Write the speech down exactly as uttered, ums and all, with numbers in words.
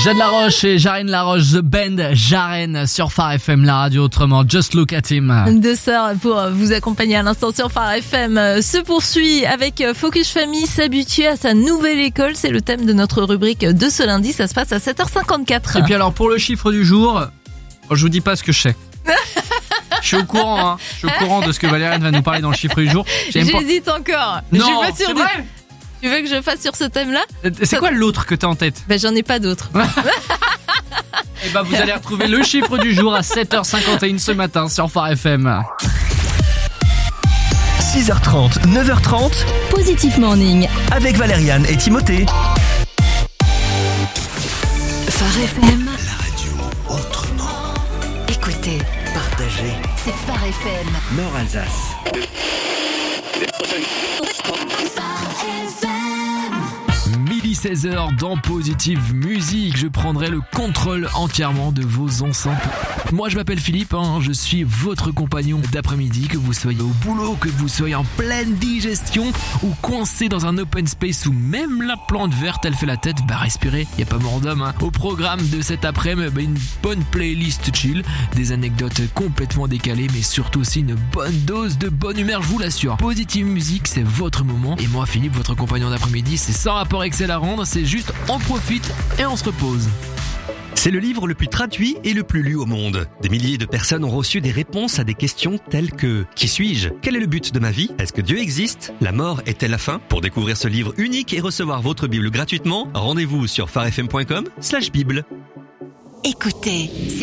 Jade Laroche et Jarine Laroche, The Band, Jaren sur Phare F M, la radio autrement. Just look at him. Deux sœurs pour vous accompagner à l'instant sur Phare F M se poursuit avec Focus Famille, s'habituer à sa nouvelle école. C'est le thème de notre rubrique de ce lundi. Ça se passe à sept heures cinquante-quatre. Et puis alors pour le chiffre du jour, je vous dis pas ce que je sais. Je suis au courant, hein. Je suis au courant de ce que Valériane va nous parler dans le chiffre du jour. J'hésite pas... encore. Non, je suis pas sûre c'est de... vrai. Tu veux que je fasse sur ce thème-là ? C'est Ça... quoi l'autre que t'as en tête ? Ben j'en ai pas d'autre. Et bah vous allez retrouver le chiffre du jour à sept heures cinquante et une ce matin sur Phare F M. six heures trente, neuf heures trente. Positive Morning. Avec Valériane et Timothée. Phare F M. La radio autrement. Écoutez. Partagez. C'est Phare F M. Nord Alsace. Midi seize heures dans Positive Musique, je prendrai le contrôle entièrement de vos enceintes. Moi je m'appelle Philippe, hein, je suis votre compagnon d'après-midi, que vous soyez au boulot, que vous soyez en pleine digestion ou coincé dans un open space où même la plante verte elle fait la tête, bah respirez, y a pas mort d'homme. Hein. Au programme de cet après-midi, bah, une bonne playlist chill, des anecdotes complètement décalées mais surtout aussi une bonne dose de bonne humeur, je vous l'assure. Positive Musique, c'est votre moment et moi Philippe, votre compagnon d'après-midi, c'est sans rapport avec celle à rendre, c'est juste on profite et on se repose. C'est le livre le plus traduit et le plus lu au monde. Des milliers de personnes ont reçu des réponses à des questions telles que « Qui suis-je ? Quel est le but de ma vie ? Est-ce que Dieu existe ? La mort est-elle la fin ?» Pour découvrir ce livre unique et recevoir votre Bible gratuitement, rendez-vous sur pharefm point com slash bible. Écoutez, c'est